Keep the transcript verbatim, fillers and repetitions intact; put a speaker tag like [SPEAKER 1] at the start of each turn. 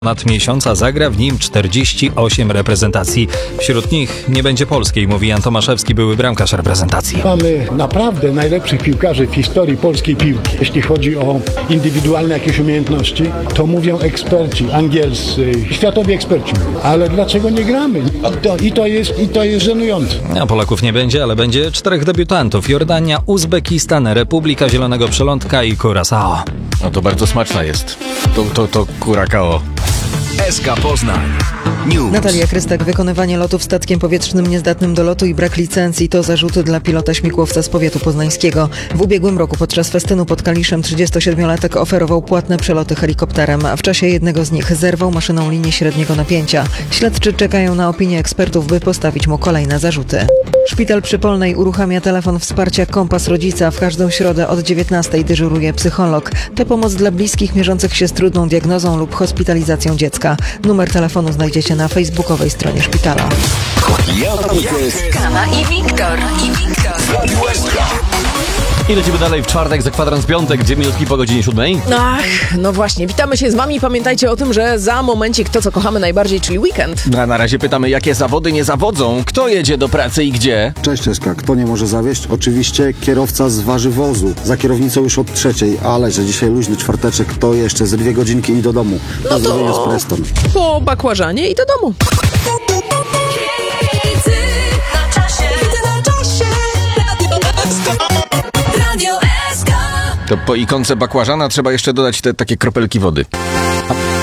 [SPEAKER 1] Ponad miesiąca zagra w nim czterdzieści osiem reprezentacji. Wśród nich nie będzie polskiej, mówi Jan Tomaszewski, były bramkarz reprezentacji.
[SPEAKER 2] Mamy naprawdę najlepszych piłkarzy w historii polskiej piłki. Jeśli chodzi o indywidualne jakieś umiejętności, to mówią eksperci angielscy, światowi eksperci. Ale dlaczego nie gramy? I to, i to, jest, i to jest żenujące.
[SPEAKER 1] A Polaków nie będzie, ale będzie czterech debiutantów. Jordania, Uzbekistan, Republika Zielonego Przylądka i Curaçao.
[SPEAKER 3] No to bardzo smaczna jest. To, to, to Curacao.
[SPEAKER 4] S K Poznań News.
[SPEAKER 5] Natalia Krystak. Wykonywanie lotów statkiem powietrznym niezdatnym do lotu i brak licencji to zarzuty dla pilota śmigłowca z powiatu poznańskiego. W ubiegłym roku podczas festynu pod Kaliszem trzydziestosiedmiolatek oferował płatne przeloty helikopterem, a w czasie jednego z nich zerwał maszyną linię średniego napięcia. Śledczy czekają na opinię ekspertów, by postawić mu kolejne zarzuty. Szpital przy Polnej uruchamia telefon wsparcia Kompas Rodzica. W każdą środę od dziewiętnastej dyżuruje psycholog. To pomoc dla bliskich mierzących się z trudną diagnozą lub hospitalizacją dziecka. Numer telefonu znajdziecie na facebookowej stronie szpitala.
[SPEAKER 4] Kama i Wiktor. I Wiktor.
[SPEAKER 3] I lecimy dalej w czwartek za kwadrans piątek, dwie minutki po godzinie siódmej.
[SPEAKER 6] Ach, no właśnie, witamy się z wami. Pamiętajcie o tym, że za momencik to, co kochamy najbardziej, czyli weekend.
[SPEAKER 3] A na razie pytamy, jakie zawody nie zawodzą, kto jedzie do pracy i gdzie?
[SPEAKER 7] Cześć Czeska, kto nie może zawieść? Oczywiście kierowca z ważywozu. Za kierownicą już od trzeciej, ale że dzisiaj luźny czwarteczek, to jeszcze ze dwie godzinki i do domu.
[SPEAKER 6] No
[SPEAKER 7] Pozdrowienia
[SPEAKER 6] to
[SPEAKER 7] z Preston.
[SPEAKER 6] po bakłażanie i do domu.
[SPEAKER 3] To po ikonce bakłażana trzeba jeszcze dodać te takie kropelki wody.